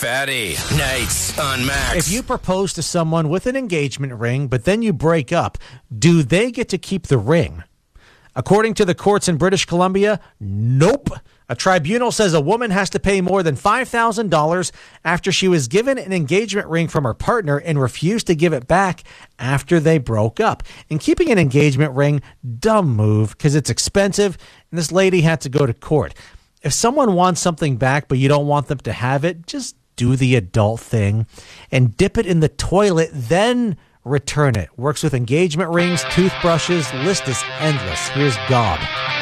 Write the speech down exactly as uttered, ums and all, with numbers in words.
Fatty. Nights on Max. If you propose to someone with an engagement ring, but then you break up, do they get to keep the ring? According to the courts in British Columbia, nope. A tribunal says a woman has to pay more than five thousand dollars after she was given an engagement ring from her partner and refused to give it back after they broke up. And keeping an engagement ring, dumb move, because it's expensive, and this lady had to go to court. If someone wants something back but you don't want them to have it, just do the adult thing and dip it in the toilet, then return it. Works with engagement rings, toothbrushes, list is endless. Here's Gob.